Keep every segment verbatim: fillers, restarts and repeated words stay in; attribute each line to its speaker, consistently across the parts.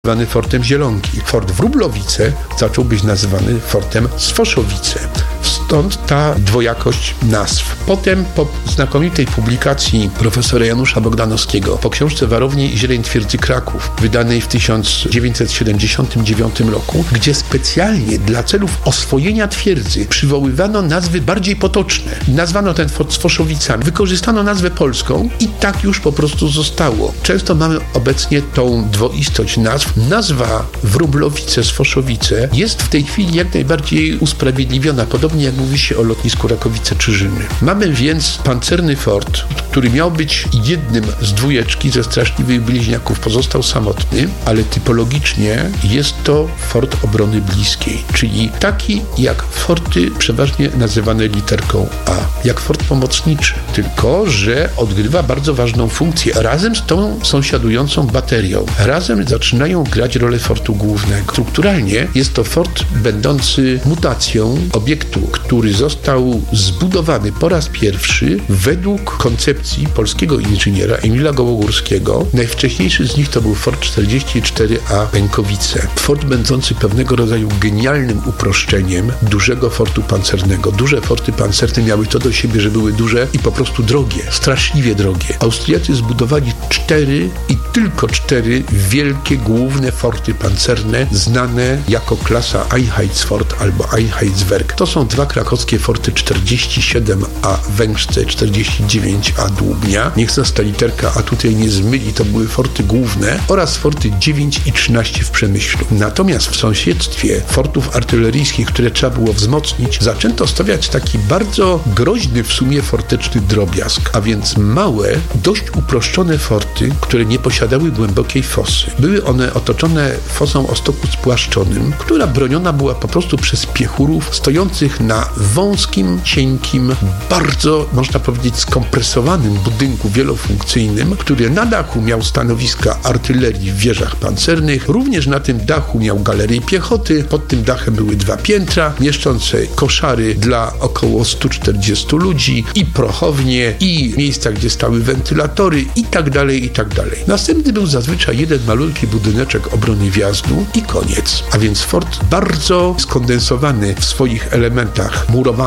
Speaker 1: nazywany Fortem Zielonki. Fort Wróblowice zaczął być nazywany Fortem Sfoszowice. Stąd ta dwojakość nazw. Potem po znakomitej publikacji profesora Janusza Bogdanowskiego po książce Warownie i Zieleń Twierdzy Kraków, wydanej w tysiąc dziewięćset siedemdziesiątym dziewiątym roku, gdzie specjalnie dla celów oswojenia twierdzy przywoływano nazwy bardziej potoczne. Nazwano ten fort Sfoszowicami. Wykorzystano nazwę polską i tak już po prostu zostało. Często mamy obecnie tą dwoistość nazw. Nazwa Wróblowice, Sfoszowice jest w tej chwili jak najbardziej usprawiedliwiona, podobnie jak mówi się o lotnisku Rakowice-Czyżyny. Mamy więc pancerny fort, który miał być jednym z dwójeczki ze straszliwych bliźniaków. Pozostał samotny, ale typologicznie jest to fort obrony bliskiej, czyli taki jak forty przeważnie nazywane literką A, jak fort pomocniczy, tylko że odgrywa bardzo ważną funkcję. Razem z tą sąsiadującą baterią, razem zaczynają grać rolę fortu głównego. Strukturalnie jest to fort będący mutacją obiektu, który został zbudowany po raz pierwszy według koncepcji polskiego inżyniera Emila Gołogórskiego. Najwcześniejszy z nich to był Fort czterdzieści cztery A Pękowice. Fort będący pewnego rodzaju genialnym uproszczeniem dużego fortu pancernego. Duże forty pancerne miały to do siebie, że były duże i po prostu drogie, straszliwie drogie. Austriacy zbudowali cztery i tylko cztery wielkie, główne forty pancerne, znane jako klasa Einheitsfort albo Einheitswerk. To są dwa krakowskie forty czterdzieści siedem A Węgrzce, czterdzieści dziewięć A Dłubnia. Niech nas ta literka A tutaj nie zmyli, to były forty główne oraz forty dziewięć i trzynaście w Przemyślu. Natomiast w sąsiedztwie fortów artyleryjskich, które trzeba było wzmocnić, zaczęto stawiać taki bardzo groźny w sumie forteczny drobiazg, a więc małe, dość uproszczone forty, które nie posiadały głębokiej fosy. Były one otoczone fosą o stoku spłaszczonym, która broniona była po prostu przez piechurów stojących na wąskim, cienkim, bardzo, można powiedzieć, skompresowanym budynku wielofunkcyjnym, który na dachu miał stanowiska artylerii w wieżach pancernych. Również na tym dachu miał galerię piechoty. Pod tym dachem były dwa piętra, mieszczące koszary dla około stu czterdziestu ludzi i prochownie, i miejsca, gdzie stały wentylatory i tak dalej, i tak dalej. Następny był zazwyczaj jeden malutki budyneczek obrony wjazdu i koniec. A więc fort bardzo skondensowany w swoich elementach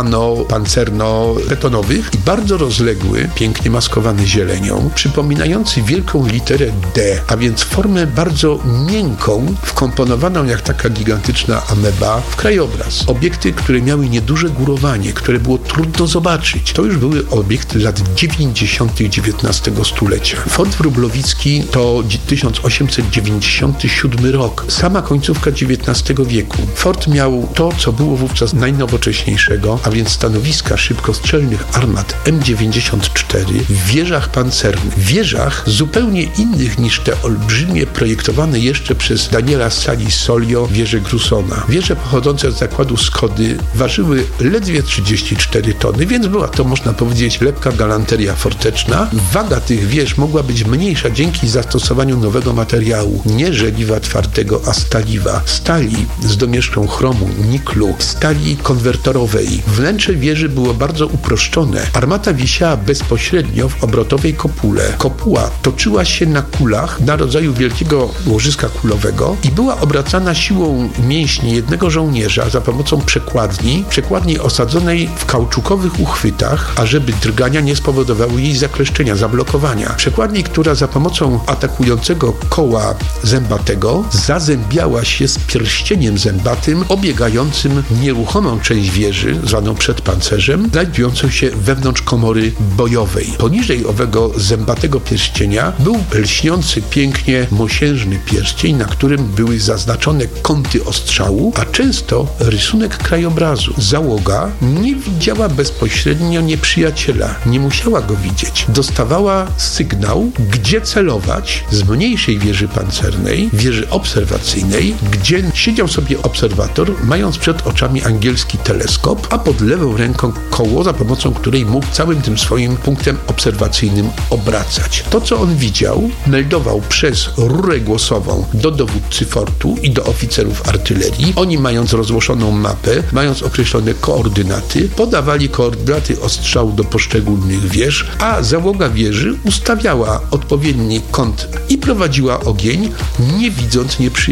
Speaker 1: murowano-pancerno-betonowych i bardzo rozległy, pięknie maskowany zielenią, przypominający wielką literę D, a więc formę bardzo miękką, wkomponowaną jak taka gigantyczna ameba w krajobraz. Obiekty, które miały nieduże górowanie, które było trudno zobaczyć. To już były obiekty lat dziewięćdziesiątych dziewiętnastego stulecia. Fort Wróblowicki to tysiąc osiemset dziewięćdziesiąty siódmy rok, sama końcówka dziewiętnastego wieku. Fort miał to, co było wówczas najnowocześniejszego, a więc stanowiska szybkostrzelnych armat M dziewięćdziesiąt cztery w wieżach pancernych. W wieżach zupełnie innych niż te olbrzymie, projektowane jeszcze przez Daniela Sali-Solio wieże Grusona. Wieże pochodzące z zakładu Skody ważyły ledwie trzydzieści cztery tony, więc była to, można powiedzieć, lekka galanteria forteczna. Waga tych wież mogła być mniejsza dzięki zastosowaniu nowego materiału, nie żeliwa twardego, a staliwa. Stali z domieszką chromu, niklu, stali konwertorowej. Wnętrze wieży było bardzo uproszczone. Armata wisiała bezpośrednio w obrotowej kopule. Kopuła toczyła się na kulach na rodzaju wielkiego łożyska kulowego i była obracana siłą mięśni jednego żołnierza za pomocą przekładni, przekładni osadzonej w kauczukowych uchwytach, ażeby drgania nie spowodowały jej zakleszczenia, zablokowania. Przekładni, która za pomocą atakującego koła zębatego zazębiała się z pierścieniem zębatym obiegającym nieruchomą część wieży, zwaną przedpancerzem, znajdującą się wewnątrz komory bojowej. Poniżej owego zębatego pierścienia był lśniący pięknie mosiężny pierścień, na którym były zaznaczone kąty ostrzału, a często rysunek krajobrazu. Załoga nie widziała bezpośrednio nieprzyjaciela, nie musiała go widzieć. Dostawała sygnał, gdzie celować z mniejszej wieży pancernej, wieży obserwacyjnej, gdzie siedział sobie obserwator, mając przed oczami angielski teleskop. teleskop, a pod lewą ręką koło, za pomocą której mógł całym tym swoim punktem obserwacyjnym obracać. To, co on widział, meldował przez rurę głosową do dowódcy fortu i do oficerów artylerii. Oni, mając rozłożoną mapę, mając określone koordynaty, podawali koordynaty ostrzału do poszczególnych wież, a załoga wieży ustawiała odpowiedni kąt i prowadziła ogień, nie widząc nieprzyjaciela.